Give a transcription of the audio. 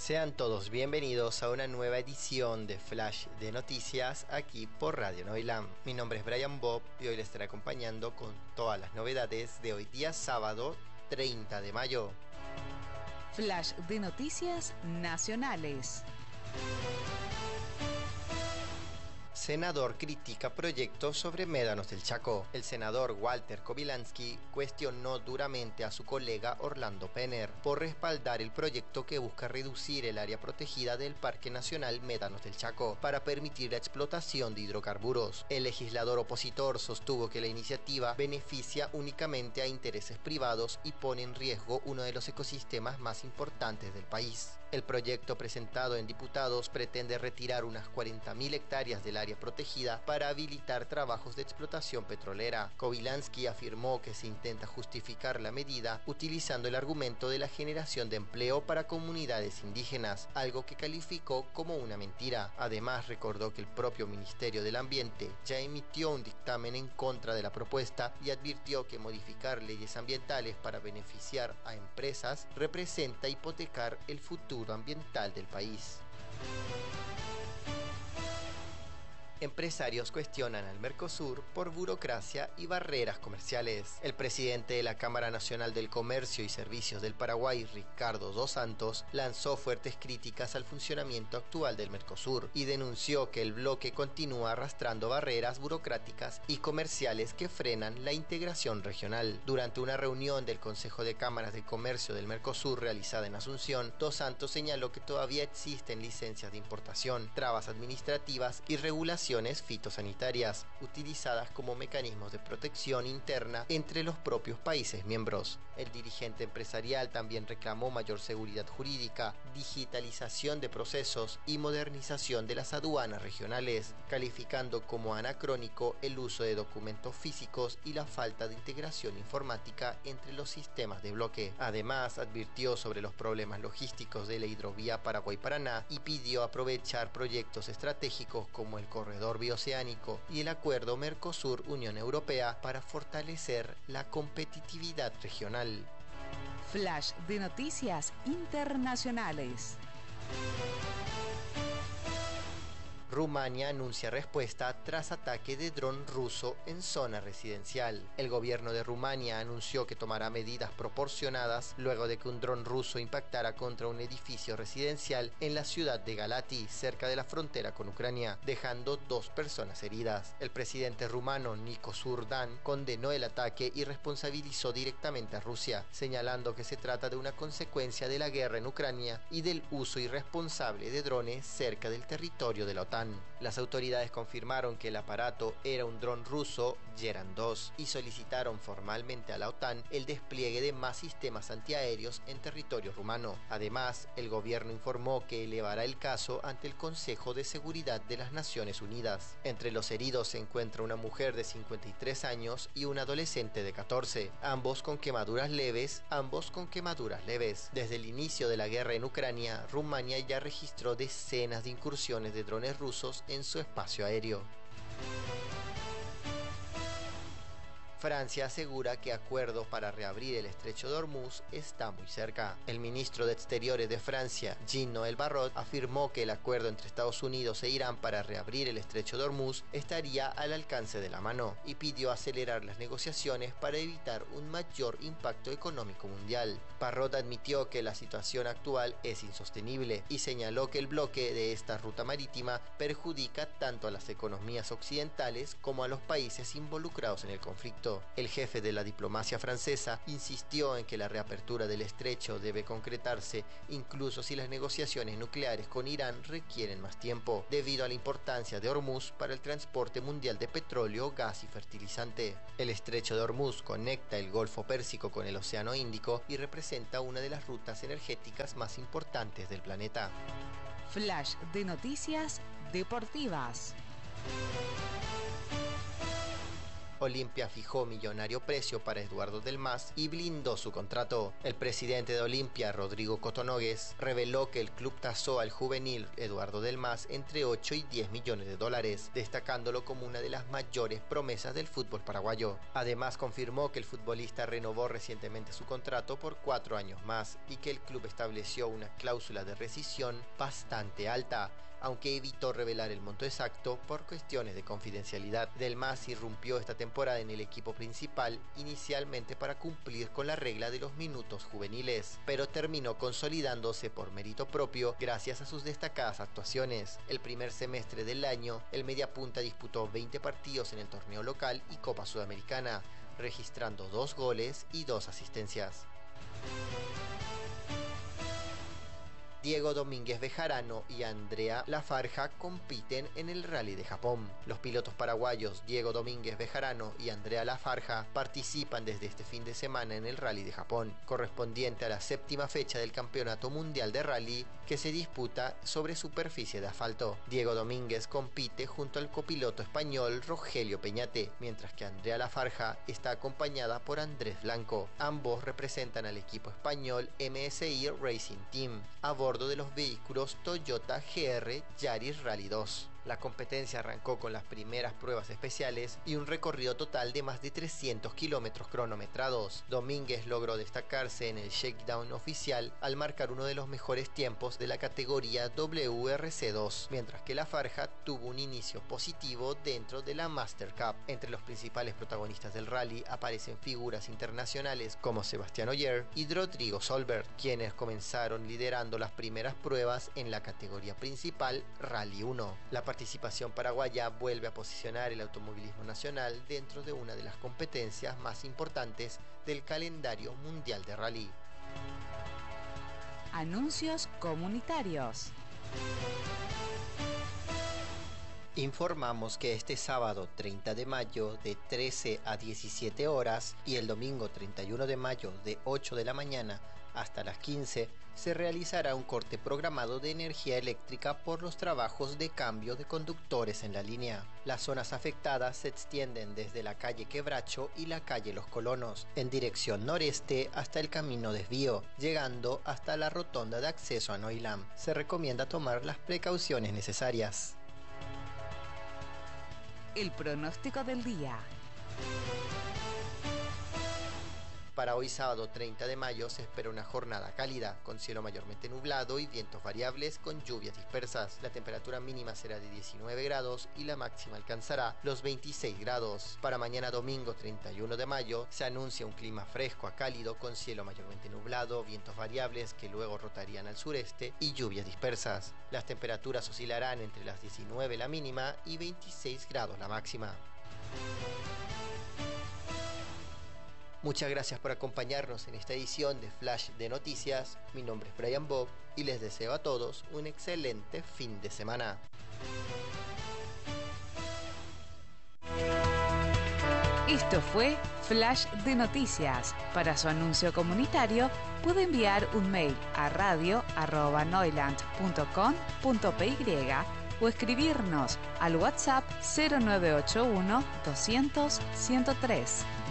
Sean todos bienvenidos a una nueva edición de Flash de Noticias aquí por Radio Noilam. Mi nombre es Brian Bob y hoy les estaré acompañando con todas las novedades de hoy día sábado 30 de mayo. Flash de Noticias Nacionales. Senador critica proyecto sobre médanos del Chaco. El senador Walter Kobylanski cuestionó duramente a su colega Orlando Penner por respaldar el proyecto que busca reducir el área protegida del Parque Nacional Médanos del Chaco para permitir la explotación de hidrocarburos. El legislador opositor sostuvo que la iniciativa beneficia únicamente a intereses privados y pone en riesgo uno de los ecosistemas más importantes del país. El proyecto presentado en diputados pretende retirar unas 40.000 hectáreas del área protegida para habilitar trabajos de explotación petrolera. Kobylanski afirmó que se intenta justificar la medida utilizando el argumento de la generación de empleo para comunidades indígenas, algo que calificó como una mentira. Además, recordó que el propio Ministerio del Ambiente ya emitió un dictamen en contra de la propuesta y advirtió que modificar leyes ambientales para beneficiar a empresas representa hipotecar el futuro ambiental del país. Empresarios cuestionan al Mercosur por burocracia y barreras comerciales. El presidente de la Cámara Nacional del Comercio y Servicios del Paraguay, Ricardo dos Santos, lanzó fuertes críticas al funcionamiento actual del Mercosur y denunció que el bloque continúa arrastrando barreras burocráticas y comerciales que frenan la integración regional. Durante una reunión del Consejo de Cámaras de Comercio del Mercosur realizada en Asunción, Dos Santos señaló que todavía existen licencias de importación, trabas administrativas y regulaciones fitosanitarias, utilizadas como mecanismos de protección interna entre los propios países miembros. El dirigente empresarial también reclamó mayor seguridad jurídica, digitalización de procesos y modernización de las aduanas regionales, calificando como anacrónico el uso de documentos físicos y la falta de integración informática entre los sistemas de bloque. Además, advirtió sobre los problemas logísticos de la hidrovía Paraguay-Paraná y pidió aprovechar proyectos estratégicos como el corredor bioceánico y el acuerdo Mercosur-Unión Europea para fortalecer la competitividad regional. Flash de Noticias Internacionales. Rumania anuncia respuesta tras ataque de dron ruso en zona residencial. El gobierno de Rumania anunció que tomará medidas proporcionadas luego de que un dron ruso impactara contra un edificio residencial en la ciudad de Galati, cerca de la frontera con Ucrania, dejando 2 personas heridas. El presidente rumano Nicos Dan condenó el ataque y responsabilizó directamente a Rusia, señalando que se trata de una consecuencia de la guerra en Ucrania y del uso irresponsable de drones cerca del territorio de la OTAN. Las autoridades confirmaron que el aparato era un dron ruso Geran 2 y solicitaron formalmente a la OTAN el despliegue de más sistemas antiaéreos en territorio rumano. Además, el gobierno informó que elevará el caso ante el Consejo de Seguridad de las Naciones Unidas. Entre los heridos se encuentra una mujer de 53 años y un adolescente de 14, ambos con quemaduras leves. Desde el inicio de la guerra en Ucrania, Rumania ya registró decenas de incursiones de drones rusos en su espacio aéreo. Francia asegura que acuerdo para reabrir el estrecho de Hormuz está muy cerca. El ministro de Exteriores de Francia, Jean-Noël Barrot, afirmó que el acuerdo entre Estados Unidos e Irán para reabrir el estrecho de Hormuz estaría al alcance de la mano y pidió acelerar las negociaciones para evitar un mayor impacto económico mundial. Barrot admitió que la situación actual es insostenible y señaló que el bloque de esta ruta marítima perjudica tanto a las economías occidentales como a los países involucrados en el conflicto. El jefe de la diplomacia francesa insistió en que la reapertura del estrecho debe concretarse incluso si las negociaciones nucleares con Irán requieren más tiempo, debido a la importancia de Hormuz para el transporte mundial de petróleo, gas y fertilizante. El estrecho de Hormuz conecta el Golfo Pérsico con el Océano Índico y representa una de las rutas energéticas más importantes del planeta. Flash de Noticias Deportivas. Olimpia fijó millonario precio para Eduardo Del Mas y blindó su contrato. El presidente de Olimpia, Rodrigo Cotonogues, reveló que el club tasó al juvenil Eduardo Del Mas entre 8 y 10 millones de dólares, destacándolo como una de las mayores promesas del fútbol paraguayo. Además, confirmó que el futbolista renovó recientemente su contrato por 4 años más y que el club estableció una cláusula de rescisión bastante alta, aunque evitó revelar el monto exacto por cuestiones de confidencialidad. Del Mas irrumpió esta temporada en el equipo principal inicialmente para cumplir con la regla de los minutos juveniles, pero terminó consolidándose por mérito propio gracias a sus destacadas actuaciones. El primer semestre del año, el mediapunta disputó 20 partidos en el torneo local y Copa Sudamericana, registrando 2 goles y 2 asistencias. Diego Domínguez Bejarano y Andrea Lafarja compiten en el Rally de Japón. Los pilotos paraguayos Diego Domínguez Bejarano y Andrea Lafarja participan desde este fin de semana en el Rally de Japón, correspondiente a la 7ª fecha del Campeonato Mundial de Rally que se disputa sobre superficie de asfalto. Diego Domínguez compite junto al copiloto español Rogelio Peñate, mientras que Andrea Lafarja está acompañada por Andrés Blanco. Ambos representan al equipo español MSI Racing Team a bordo de los vehículos Toyota GR Yaris Rally 2. La competencia arrancó con las primeras pruebas especiales y un recorrido total de más de 300 kilómetros cronometrados. Domínguez logró destacarse en el shakedown oficial al marcar uno de los mejores tiempos de la categoría WRC2, mientras que Lafarja tuvo un inicio positivo dentro de la Master Cup. Entre los principales protagonistas del rally aparecen figuras internacionales como Sebastián Ogier y Rodrigo Solberg, quienes comenzaron liderando las primeras pruebas en la categoría principal Rally 1. La participación paraguaya vuelve a posicionar el automovilismo nacional dentro de una de las competencias más importantes del calendario mundial de rally. Anuncios comunitarios. Informamos que este sábado 30 de mayo de 13 a 17 horas y el domingo 31 de mayo de 8 de la mañana hasta las 15 se realizará un corte programado de energía eléctrica por los trabajos de cambio de conductores en la línea. Las zonas afectadas se extienden desde la calle Quebracho y la calle Los Colonos, en dirección noreste hasta el camino Desvío, llegando hasta la rotonda de acceso a Noilam. Se recomienda tomar las precauciones necesarias. El pronóstico del día. Para hoy sábado 30 de mayo se espera una jornada cálida, con cielo mayormente nublado y vientos variables con lluvias dispersas. La temperatura mínima será de 19 grados y la máxima alcanzará los 26 grados. Para mañana domingo 31 de mayo se anuncia un clima fresco a cálido con cielo mayormente nublado, vientos variables que luego rotarían al sureste y lluvias dispersas. Las temperaturas oscilarán entre las 19 la mínima y 26 grados la máxima. Muchas gracias por acompañarnos en esta edición de Flash de Noticias. Mi nombre es Brian Bob y les deseo a todos un excelente fin de semana. Esto fue Flash de Noticias. Para su anuncio comunitario puede enviar un mail a radio@noiland.com.py o escribirnos al WhatsApp 0981 200 103.